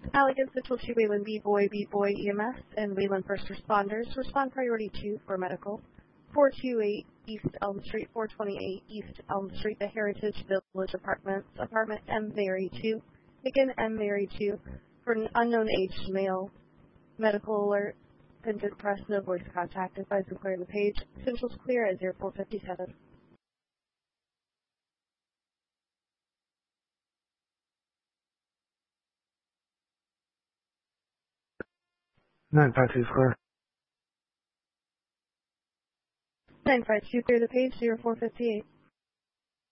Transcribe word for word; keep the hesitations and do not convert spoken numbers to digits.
Allegan Central to Wayland B. Boy, B. Boy E M S, and Wayland First Responders. Respond priority two for medical. four two eight East Elm Street, four twenty-eight East Elm Street, the Heritage Village Apartments, apartment M. Mary two. Again, M. Mary two, for an unknown aged male. Medical alert. Pendant press, no voice contact. Advise to clear the page. Central's clear at zero four fifty-seven. nine five two clear. nine five two, clear the page, zero four fifty-eight.